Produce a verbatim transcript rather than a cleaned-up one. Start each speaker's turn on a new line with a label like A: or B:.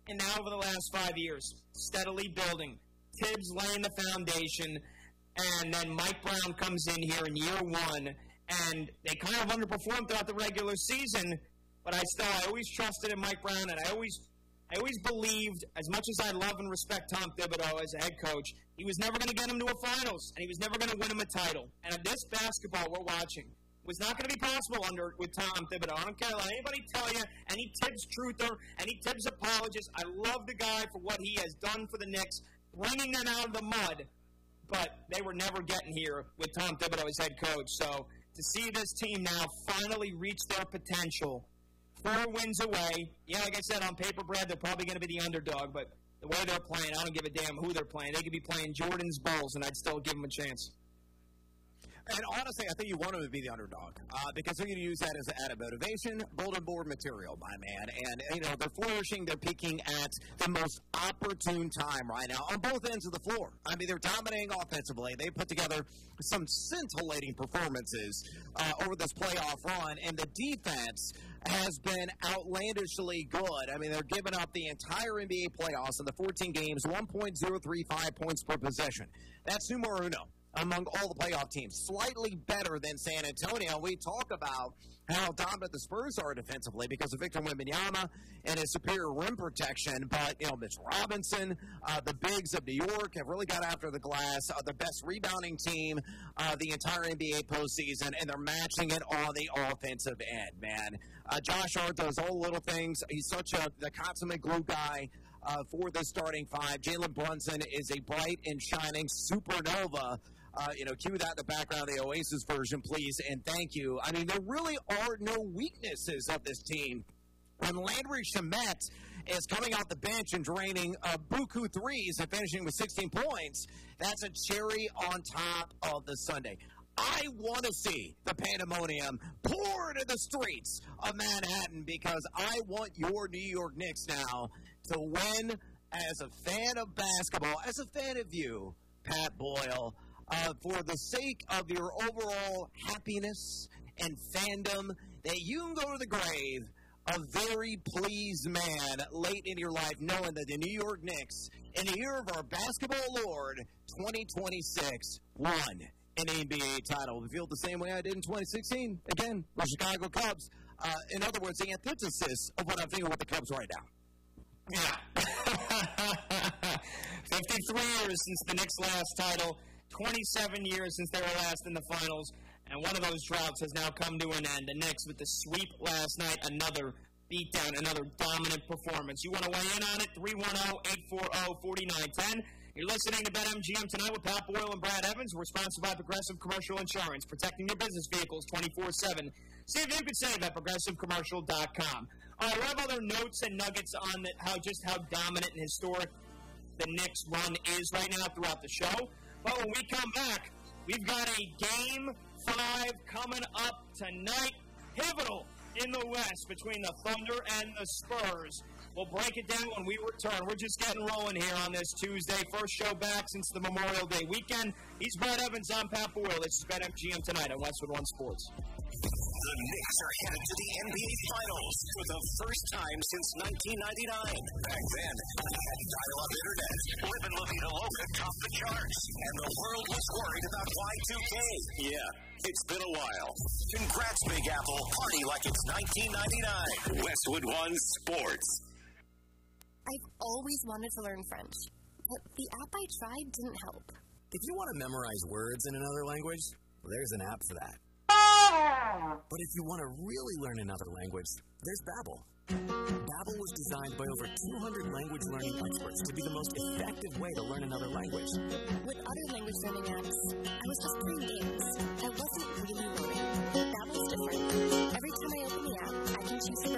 A: And now over the last five years, steadily building. Tibbs laying the foundation, and then Mike Brown comes in here in year one, and they kind of underperformed throughout the regular season, but I still, I always trusted in Mike Brown, and I always I always believed, as much as I love and respect Tom Thibodeau as a head coach, he was never going to get him to a finals, and he was never going to win him a title. And this basketball we're watching was not going to be possible under with Tom Thibodeau. I don't care what anybody tell you, any Tibbs truther, any Tibbs apologist. I love the guy for what he has done for the Knicks, bringing them out of the mud, but they were never getting here with Tom Thibodeau as head coach. So to see this team now finally reach their potential, four wins away, yeah, like I said, on paper, Brad, they're probably going to be the underdog, but the way they're playing, I don't give a damn who they're playing. They could be playing Jordan's Bulls, and I'd still give them a chance.
B: And honestly, I think you want them to be the underdog uh, because they're going to use that as added motivation, bulletin board material, my man. And, you know, they're flourishing. They're peaking at the most opportune time right now on both ends of the floor. I mean, they're dominating offensively. They put together some scintillating performances uh, over this playoff run, and the defense has been outlandishly good. I mean, they're giving up the entire N B A playoffs in the fourteen games, one point oh three five points per possession. That's numero uno among all the playoff teams, slightly better than San Antonio. We talk about how dominant the Spurs are defensively because of Victor Wembanyama and his superior rim protection, but, you know, Mitch Robinson, uh, the bigs of New York have really got after the glass, uh, the best rebounding team uh, the entire N B A postseason, and they're matching it on the offensive end, man. Uh, Josh Hart does all the little things. He's such a the consummate glue guy uh, for the starting five. Jalen Brunson is a bright and shining supernova. Uh, you know, cue that in the background, the Oasis version, please, and thank you. I mean, there really are no weaknesses of this team. When Landry Shamet is coming off the bench and draining uh, buku threes and finishing with sixteen points, that's a cherry on top of the sundae. I want to see the pandemonium pour into the streets of Manhattan because I want your New York Knicks now to win as a fan of basketball, as a fan of you, Pat Boyle. Uh, for the sake of your overall happiness and fandom, that you can go to the grave a very pleased man late in your life, knowing that the New York Knicks, in the year of our basketball lord, twenty twenty-six, won an N B A title. We feel the same way I did in twenty sixteen. Again, the Chicago Cubs. Uh, in other words, the antithesis of what I'm thinking with the Cubs right now.
A: Yeah. fifty-three years since the Knicks' last title. twenty-seven years since they were last in the finals, and one of those droughts has now come to an end. The Knicks, with the sweep last night, another beatdown, another dominant performance. You want to weigh in on it? three one zero, eight four zero, four nine one zero. You're listening to BetMGM Tonight with Pat Boyle and Brad Evans. We're sponsored by Progressive Commercial Insurance, protecting your business vehicles twenty-four seven. See if you can save at progressive commercial dot com. All right, we have other notes and nuggets on the, how just how dominant and historic the Knicks run is right now throughout the show. But when we come back, we've got a Game five coming up tonight. Pivotal in the West between the Thunder and the Spurs. We'll break it down when we return. We're just getting rolling here on this Tuesday. First show back since the Memorial Day weekend. He's Brad Evans. I'm Pat Boyle. This is BetMGM Tonight on Westwood One Sports.
C: The Knicks are headed to the N B A Finals for the first time since nineteen ninety-nine. Back then, we had dial-up internet, living La Vida Loca topped the charts, and the world was worried about Y two K. Yeah, it's been a while. Congrats, Big Apple. Party like it's nineteen ninety-nine. Westwood One Sports.
D: I've always wanted to learn French, but the app I tried didn't help.
E: If you want to memorize words in another language, well, there's an app for that. But if you want to really learn another language, there's Babbel. Babbel was designed by over two hundred language learning experts to be the most effective way to learn another language.
D: With other language learning apps, I was just playing games. I wasn't really learning. Babbel's different. Every time I open the app, I can choose to